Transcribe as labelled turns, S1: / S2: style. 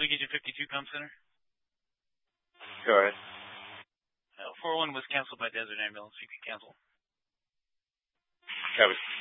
S1: Let me get you 52 Pump Center.
S2: Go ahead.
S1: 401 was canceled by Desert Ambulance. You can cancel.
S2: Copy.